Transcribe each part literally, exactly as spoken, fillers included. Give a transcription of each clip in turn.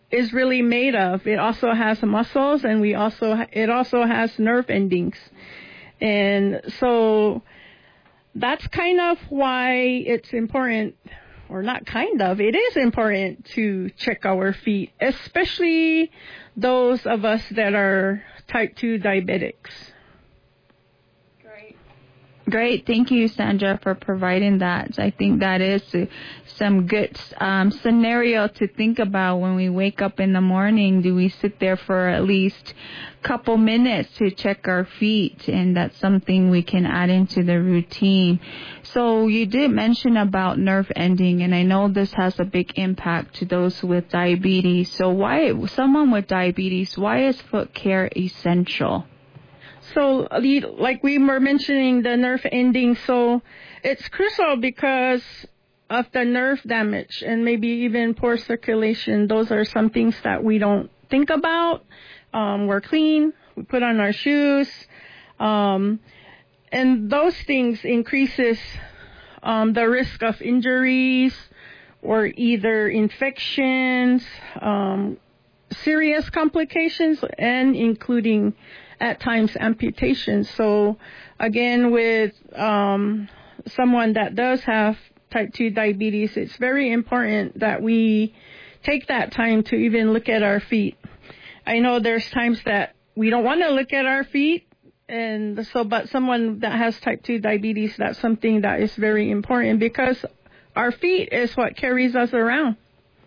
is really made of. It also has muscles, and we also it also has nerve endings. And so that's kind of why it's important, or not kind of, it is important to check our feet, especially those of us that are type two diabetics. Great. Great. Thank you, Sandra, for providing that. I think that is uh, some good um, scenario to think about when we wake up in the morning. Do we sit there for at least a couple minutes to check our feet? And that's something we can add into the routine. So you did mention about nerve ending, and I know this has a big impact to those with diabetes. So why, someone with diabetes, why is foot care essential? So, like we were mentioning, the nerve ending, so it's crucial because of the nerve damage and maybe even poor circulation. Those are some things that we don't think about. Um, we're clean, we put on our shoes, um, and those things increases um, the risk of injuries or either infections, um, serious complications, and including at times amputations. So again, with um, someone that does have type two diabetes, it's very important that we take that time to even look at our feet. I know there's times that we don't want to look at our feet, and so, but someone that has type two diabetes, that's something that is very important because our feet is what carries us around.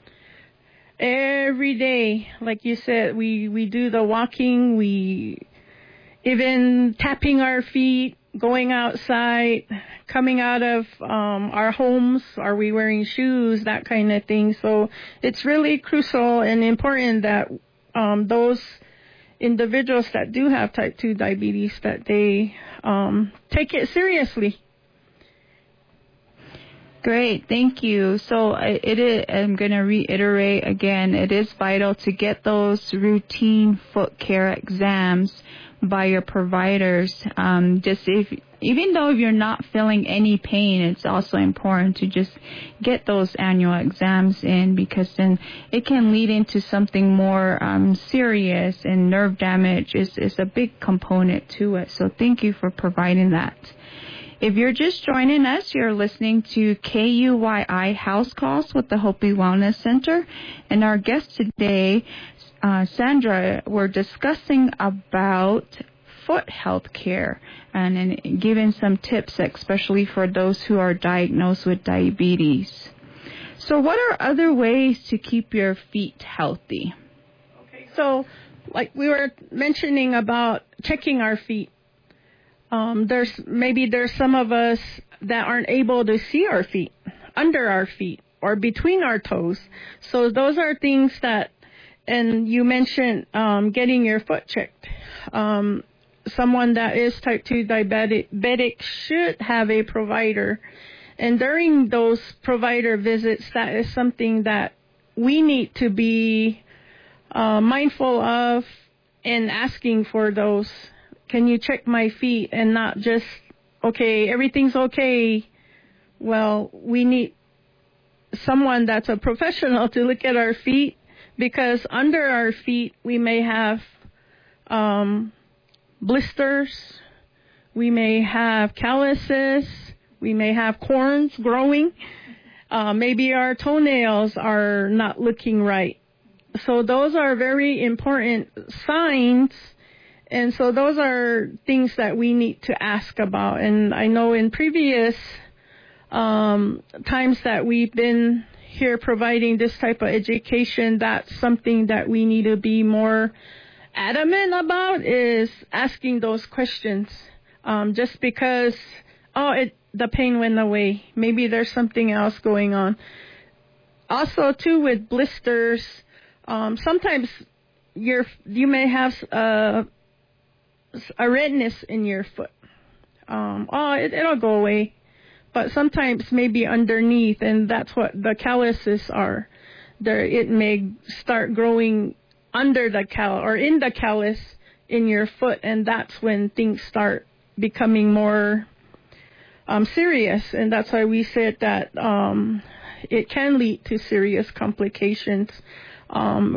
Every day, like you said, we, we do the walking, we even tapping our feet, going outside, coming out of um, our homes, are we wearing shoes, that kind of thing. So it's really crucial and important that um, those individuals that do have type two diabetes, that they um, take it seriously. Great, thank you. So it is, I'm going to reiterate again, it is vital to get those routine foot care exams by your providers. Um, just if, even though if you're not feeling any pain, it's also important to just get those annual exams in, because then it can lead into something more um, serious, and nerve damage is, is a big component to it. So thank you for providing that. If you're just joining us, you're listening to K U Y I House Calls with the Hopi Wellness Center. And our guest today, uh, Sandra, we're discussing about foot health care and, and giving some tips, especially for those who are diagnosed with diabetes. So what are other ways to keep your feet healthy? Okay, so like we were mentioning about checking our feet. Um, there's maybe there's some of us that aren't able to see our feet, under our feet, or between our toes. So those are things that, and you mentioned um, getting your foot checked. Um, someone that is type two diabetic should have a provider. And during those provider visits, that is something that we need to be uh, mindful of and asking for those. Can you check my feet, and not just, okay, everything's okay. Well, we need someone that's a professional to look at our feet, because under our feet we may have um, blisters, we may have calluses, we may have corns growing, uh, maybe our toenails are not looking right. So those are very important signs. And so those are things that we need to ask about. And I know in previous um, times that we've been here providing this type of education, that's something that we need to be more adamant about, is asking those questions. Um, just because, oh, it, the pain went away. Maybe there's something else going on. Also, too, with blisters, um, sometimes you're, you may have uh, a redness in your foot. Um, oh, it, it'll go away. But sometimes maybe underneath, and that's what the calluses are. There, it may start growing under the callus or in the callus in your foot, and that's when things start becoming more um, serious. And that's why we said that um, it can lead to serious complications. Um,